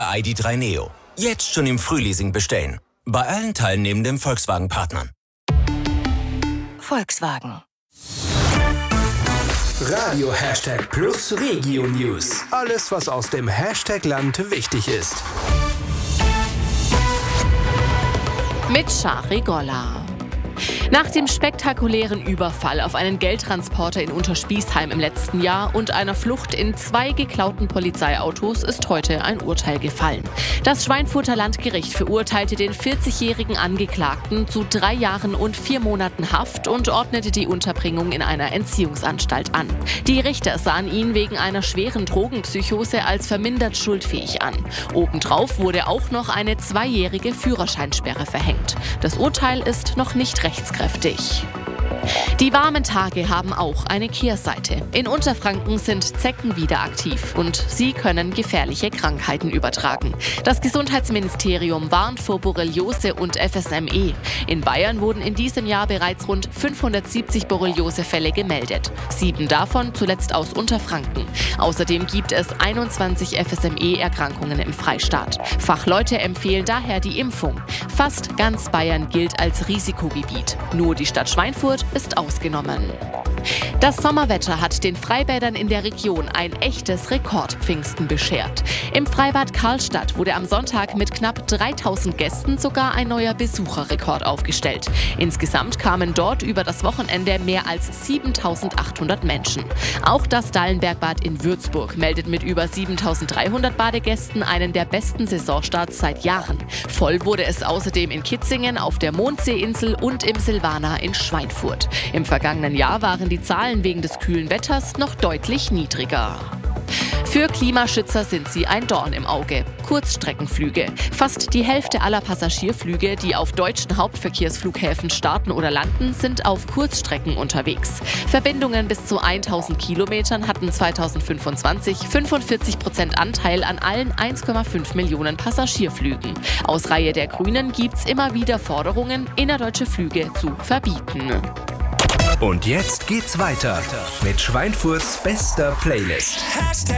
der ID.3 Neo. Jetzt schon im Frühleasing bestellen. Bei allen teilnehmenden Volkswagen-Partnern. Volkswagen. Radio #Plus Regio News. Alles, was aus dem Hashtag-Land wichtig ist. Mit Shari Golla. Nach dem spektakulären Überfall auf einen Geldtransporter in Unterspießheim im letzten Jahr und einer Flucht in 2 geklauten Polizeiautos ist heute ein Urteil gefallen. Das Schweinfurter Landgericht verurteilte den 40-jährigen Angeklagten zu 3 Jahren und 4 Monaten Haft und ordnete die Unterbringung in einer Entziehungsanstalt an. Die Richter sahen ihn wegen einer schweren Drogenpsychose als vermindert schuldfähig an. Obendrauf wurde auch noch eine 2-jährige Führerscheinsperre verhängt. Das Urteil ist noch nicht rechtskräftig. Die warmen Tage haben auch eine Kehrseite. In Unterfranken sind Zecken wieder aktiv und sie können gefährliche Krankheiten übertragen. Das Gesundheitsministerium warnt vor Borreliose und FSME. In Bayern wurden in diesem Jahr bereits rund 570 Borreliosefälle gemeldet. 7 davon zuletzt aus Unterfranken. Außerdem gibt es 21 FSME-Erkrankungen im Freistaat. Fachleute empfehlen daher die Impfung. Fast ganz Bayern gilt als Risikogebiet. Nur die Stadt Schweinfurt ist ausgenommen. Das Sommerwetter hat den Freibädern in der Region ein echtes Rekordpfingsten beschert. Im Freibad Karlstadt wurde am Sonntag mit knapp 3000 Gästen sogar ein neuer Besucherrekord aufgestellt. Insgesamt kamen dort über das Wochenende mehr als 7800 Menschen. Auch das Dallenbergbad in Würzburg meldet mit über 7300 Badegästen einen der besten Saisonstarts seit Jahren. Voll wurde es außerdem in Kitzingen, auf der Mondseeinsel und im Silvana in Schweinfurt. Im vergangenen Jahr waren die Zahlen wegen des kühlen Wetters noch deutlich niedriger. Für Klimaschützer sind sie ein Dorn im Auge. Kurzstreckenflüge. Fast die Hälfte aller Passagierflüge, die auf deutschen Hauptverkehrsflughäfen starten oder landen, sind auf Kurzstrecken unterwegs. Verbindungen bis zu 1000 Kilometern hatten 2025 45% Anteil an allen 1,5 Millionen Passagierflügen. Aus Reihe der Grünen gibt's immer wieder Forderungen, innerdeutsche Flüge zu verbieten. Und jetzt geht's weiter mit Schweinfurts bester Playlist.